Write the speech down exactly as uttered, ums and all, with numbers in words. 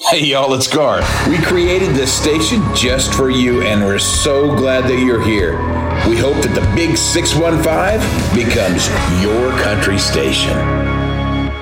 Hey y'all, it's Gar. We created this station just for you, and we're so glad that you're here. We hope that the Big six one five becomes your country station.